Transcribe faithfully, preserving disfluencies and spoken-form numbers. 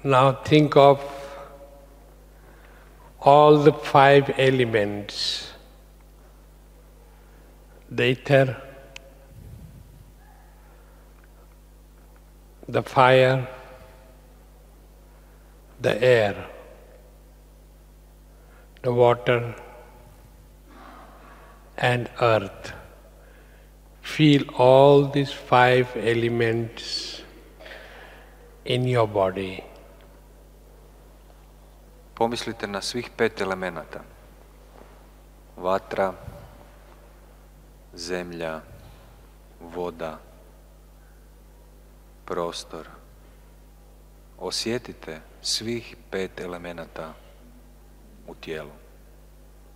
Now think of all the five elements, the ether, the fire, the air, the water, and earth. Feel all these five elements in your body. Pomislite na svih pet elemenata. Vatra, zemlja, voda, prostor. Osjetite svih pet elemenata u tijelu.